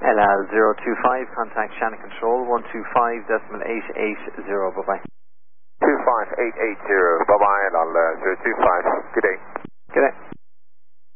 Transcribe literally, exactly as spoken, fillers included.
L L zero two five, contact Shannon Control, one two five decimal eight eight zero, bye-bye. two five eight eight zero, bye-bye, L L zero two five, good day.